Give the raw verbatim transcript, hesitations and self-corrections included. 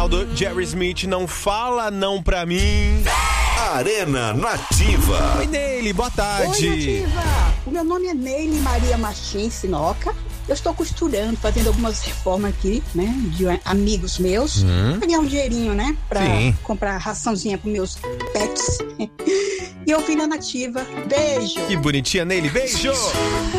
original do Jerry Smith, Não Fala Não Pra Mim. Arena Nativa. Oi, Neile, boa tarde. Oi, Nativa. O meu nome é Neile Maria Martins Sinoca. Eu estou costurando, fazendo algumas reformas aqui, né, de amigos meus. Hum. Pra ganhar um dinheirinho, né, pra Sim. comprar raçãozinha pros meus pets. E eu vim na Nativa. Beijo. Que bonitinha, Neile. Beijo.